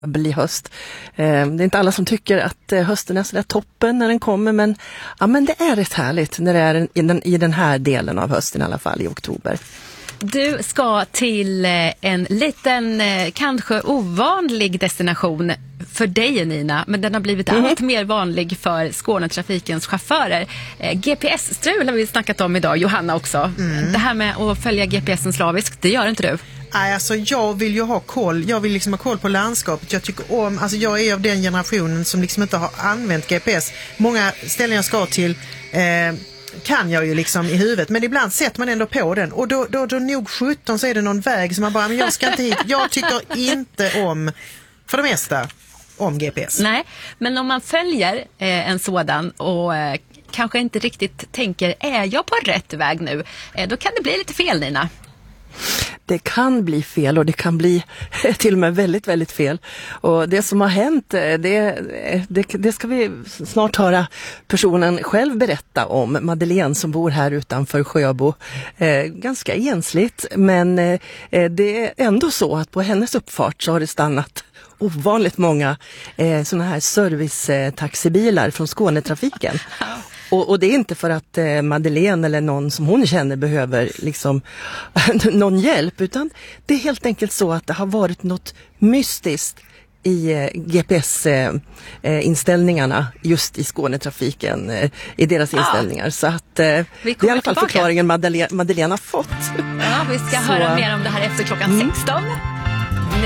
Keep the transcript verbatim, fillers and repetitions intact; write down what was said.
bli höst. Det är inte alla som tycker att hösten är så där toppen när den kommer, men, ja, men det är rätt härligt när det är i den, i den här delen av hösten i alla fall, i oktober. Du ska till en liten, kanske ovanlig destination för dig, Nina, men den har blivit mm. allt mer vanlig för Skånetrafikens chaufförer. G P S-strul har vi snackat om idag, Johanna också. Mm. Det här med att följa G P S slaviskt, det gör inte du? Nej, alltså jag vill ju ha koll. Jag vill liksom ha koll på landskapet. Jag tycker om, alltså jag är av den generationen som liksom inte har använt G P S. Många ställen jag ska till eh, kan jag ju liksom i huvudet, men ibland sätter man ändå på den. Och då, då, då nog sjutton så är det någon väg som man bara, men jag ska inte hit. Jag tycker inte om, för det mesta, om G P S. Nej, men om man följer eh, en sådan och eh, kanske inte riktigt tänker, är jag på rätt väg nu? Eh, då kan det bli lite fel, Nina. Det kan bli fel, och det kan bli till och med väldigt, väldigt fel. Och det som har hänt, det, det, det ska vi snart höra personen själv berätta om. Madeleine som bor här utanför Sjöbo. Eh, ganska ensligt, men eh, det är ändå så att på hennes uppfart så har det stannat ovanligt många eh, såna här servicetaxibilar från Skånetrafiken. Och, och det är inte för att eh, Madeleine eller någon som hon känner behöver liksom någon hjälp, utan det är helt enkelt så att det har varit något mystiskt i eh, G P S-inställningarna eh, just i Skånetrafiken, eh, i deras inställningar. Ja. Så att eh, det är i alla fall förklaringen Madeleine, Madeleine har fått. Ja, vi ska så. höra mer om det här efter klockan mm. sexton.